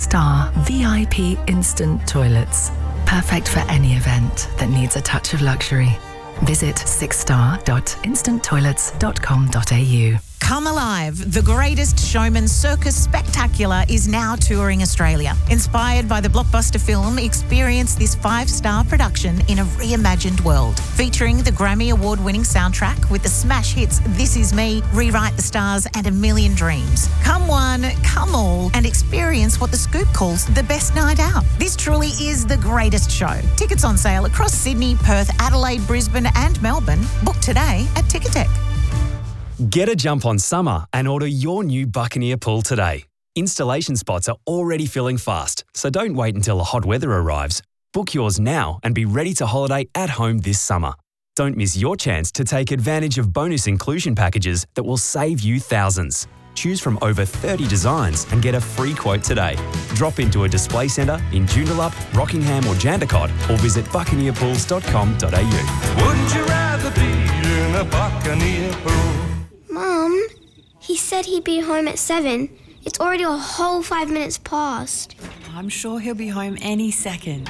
Star VIP Instant Toilets. Perfect for any event that needs a touch of luxury. Visit sixstar.instanttoilets.com.au. Come Alive, the greatest showman circus spectacular is now touring Australia. Inspired by the blockbuster film, experience this 5-star production in a reimagined world. Featuring the Grammy Award-winning soundtrack with the smash hits This Is Me, Rewrite the Stars and A Million Dreams. Come one, come all, and experience what The Scoop calls the best night out. This truly is the greatest show. Tickets on sale across Sydney, Perth, Adelaide, Brisbane and Melbourne. Book today at Ticketek. Get a jump on summer and order your new Buccaneer pool today. Installation spots are already filling fast, so don't wait until the hot weather arrives. Book yours now and be ready to holiday at home this summer. Don't miss your chance to take advantage of bonus inclusion packages that will save you thousands. Choose from over 30 designs and get a free quote today. Drop into a display centre in Joondalup, Rockingham or Jandakot or visit buccaneerpools.com.au. Wouldn't you rather be in a Buccaneer pool? Mum, he said he'd be home at 7. It's already a whole 5 minutes past. I'm sure he'll be home any second.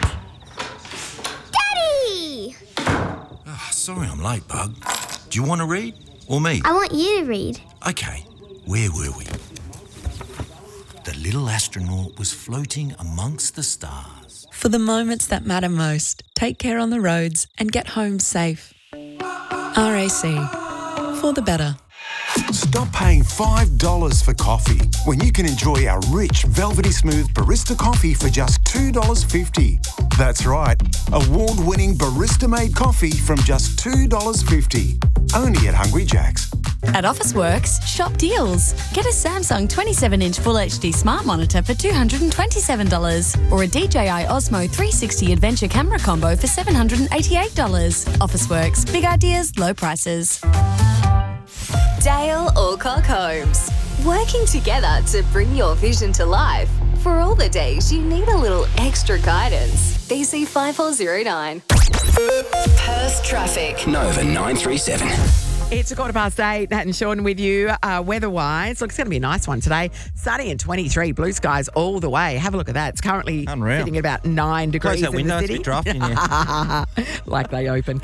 Daddy! Oh, sorry I'm late, Bug. Do you want to read? Or me? I want you to read. Okay, where were we? The little astronaut was floating amongst the stars. For the moments that matter most, take care on the roads and get home safe. RAC. For the better. Stop paying $5 for coffee when you can enjoy our rich, velvety smooth barista coffee for just $2.50. That's right, award-winning barista-made coffee from just $2.50. Only at Hungry Jack's. At Officeworks, shop deals. Get a Samsung 27-inch Full HD smart monitor for $227 or a DJI Osmo 360 Adventure camera combo for $788. Officeworks, big ideas, low prices. Dale Alcock Homes, working together to bring your vision to life. For all the days you need a little extra guidance. BC 5409. Perth traffic. Nova 937. It's 8:15. Nat and Sean with you. Weather-wise, look, it's going to be a nice one today. Sunny and 23, blue skies all the way. Have a look at that. It's currently sitting at about 9 degrees Close that in window, the it's a city. bit drafty in here. Like they open.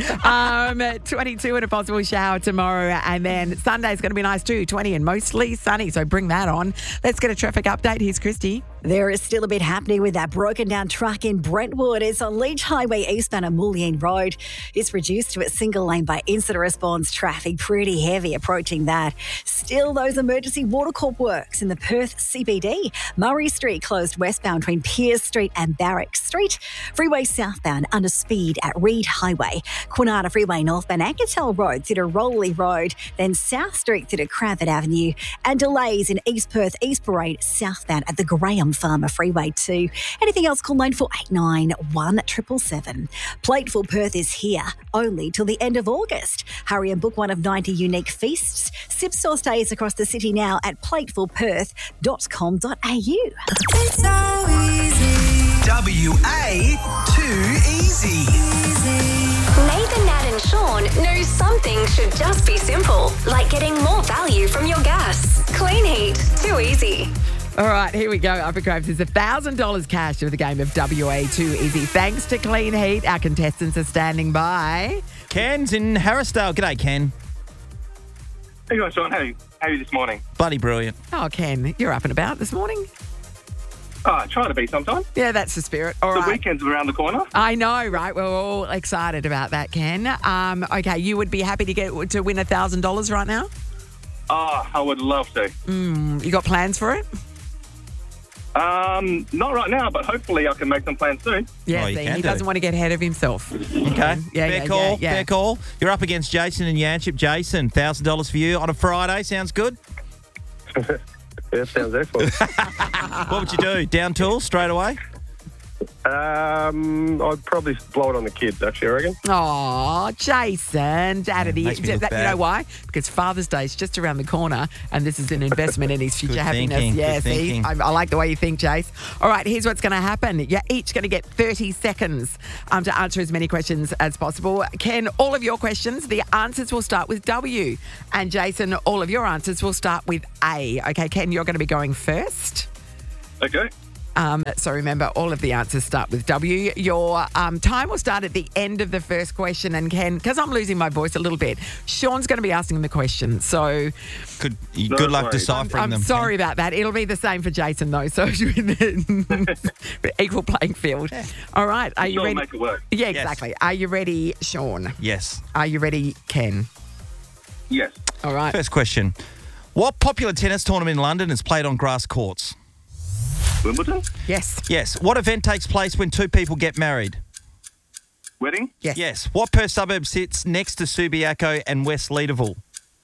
22 and a possible shower tomorrow. And then Sunday's going to be nice too. 20 and mostly sunny, so bring that on. Let's get a traffic update. Here's Christy. There is still a bit happening with that broken down truck in Brentwood. It's on Leach Highway eastbound on Mullion Road. It's reduced to a single lane by incident response traffic. Pretty heavy approaching that. Still those emergency water corp works in the Perth CBD. Murray Street closed westbound between Piers Street and Barrack Street. Freeway southbound under speed at Reed Highway. Kwinana Freeway northbound Anketel Road through to Rolly Road. Then South Street through to Cravett Avenue. And delays in East Perth East Parade southbound at the Graham Farmer Freeway 2. Anything else, call 9489 1777. Plateful Perth is here only till the end of August. Hurry and book one of 90 unique feasts. Sip Sauce Days across the city now at platefulperth.com.au. It's so easy. WA too easy. Nathan, Nat and Sean know some things should just be simple, like getting more value from your gas. Clean heat, too easy. All right, here we go. Upper Groves is $1,000 cash for the game of WA Too Easy. Thanks to Clean Heat, our contestants are standing by. Ken's in Harrisdale. G'day, Ken. Hey guys, Sean, how are you this morning? Bloody brilliant. Oh, Ken, you're up and about this morning? Try to be sometime. Yeah, that's the spirit. All right. The weekend's around the corner. I know, right? We're all excited about that, Ken. Okay, you would be happy to win $1,000 right now? I would love to. You got plans for it? Not right now, but hopefully I can make some plans soon. Yeah, he doesn't want to get ahead of himself. Okay. Fair call. Fair call. You're up against Jason and Yanchip. Jason, $1,000 for you on a Friday. Sounds good? Yeah, sounds excellent. What would you do? Down tools straight away? I'd probably blow it on the kids, actually, I reckon. Oh, Jason, out of the... makes me look You bad. know why? Because Father's Day is just around the corner and this is an investment in his future Good happiness. thinking, Yeah, good see? thinking. I like the way you think, Jace. All right, here's what's going to happen. You're each going to get 30 seconds to answer as many questions as possible. Ken, all of your questions, the answers will start with W. And Jason, all of your answers will start with A. Okay, Ken, you're going to be going first. Okay. So remember, all of the answers start with W. Your time will start at the end of the first question. And Ken, because I'm losing my voice a little bit, Sean's going to be asking the questions. So good luck deciphering them. I'm sorry about that. It'll be the same for Jason, though. So equal playing field. All right. Are you ready? Make it work. Yeah, exactly. Yes. Are you ready, Sean? Yes. Are you ready, Ken? Yes. All right. First question. What popular tennis tournament in London is played on grass courts? Wimbledon? Yes. Yes. What event takes place when two people get married? Wedding? Yes. Yes. What Perth suburb sits next to Subiaco and West Leederville?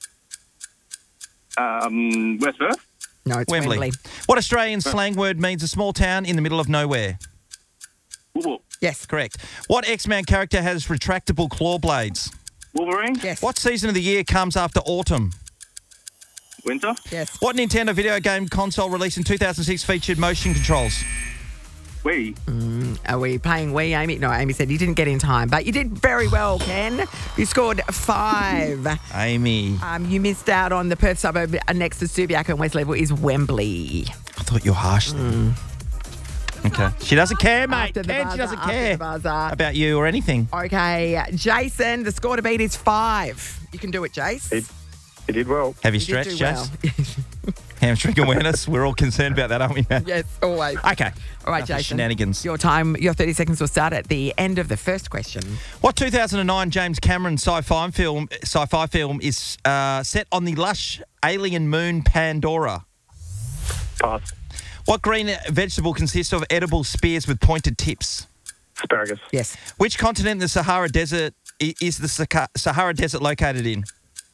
West Perth? No, it's Wembley. What Australian slang word means a small town in the middle of nowhere? Whoop. Yes. Correct. What X-Man character has retractable claw blades? Wolverine? Yes. What season of the year comes after autumn? Winter? Yes. What Nintendo video game console released in 2006 featured motion controls? Wii. Are we playing Wii, Amy? No, Amy said you didn't get in time, but you did very well, Ken. You scored 5. Amy. You missed out on the Perth suburb next to Subiaco and West Level is Wembley. I thought you were harsh then. Okay. She doesn't care, mate. She doesn't care about you or anything. Okay, Jason, the score to beat is 5. You can do it, Jace. He did well. Have you stretched, Jace? Hamstring awareness. We're all concerned about that, aren't we, Matt? Yes, always. Okay. All right, Jason. Shenanigans. Your 30 seconds will start at the end of the first question. What 2009 James Cameron sci-fi film is set on the lush alien moon Pandora? Pass. What green vegetable consists of edible spears with pointed tips? Asparagus. Yes. Which continent in the Sahara Desert is the Sahara Desert located in?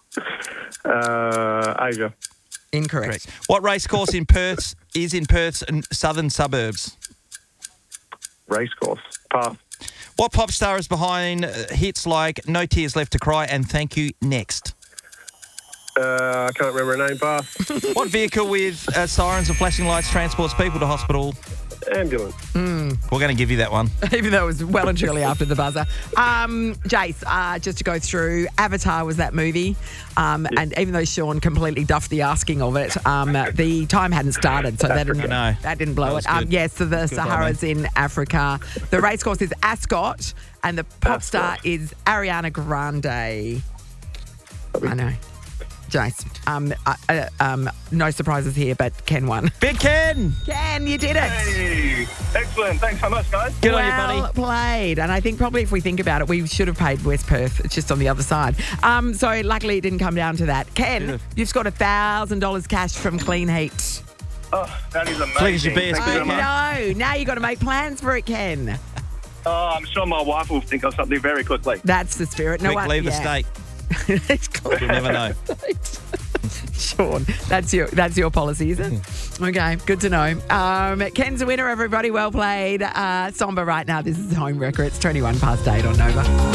Asia. Incorrect. What racecourse in Perth is in Perth's southern suburbs? Racecourse. Pass. What pop star is behind hits like No Tears Left to Cry and Thank You Next? I can't remember her name. Pass. What vehicle with sirens and flashing lights transports people to hospital? Ambulance. We're going to give you that one. Even though it was well and truly after the buzzer. Jace, just to go through, Avatar was that movie. And even though Sean completely duffed the asking of it, the time hadn't started, so that didn't blow it. Yes, so the Sahara's in Africa. The racecourse is Ascot, and the pop star is Ariana Grande. I know. Jace, no surprises here, but Ken won. Big Ken! Ken, you did it! Hey, excellent. Thanks so much, guys. Good on you, buddy. Well played. And I think probably if we think about it, we should have paid West Perth. It's just on the other side. So luckily it didn't come down to that. Ken, you've got $1,000 cash from Clean Heat. Oh, that is amazing. Please, your BSB. I know. Now you've got to make plans for it, Ken. Oh, I'm sure my wife will think of something very quickly. That's the spirit. Leave the state. You'll never know. Sean, that's your policy, is it? Okay, good to know. Ken's a winner, everybody. Well played. Somber right now. This is Home Wrecker. It's 21 past 8 on Nova.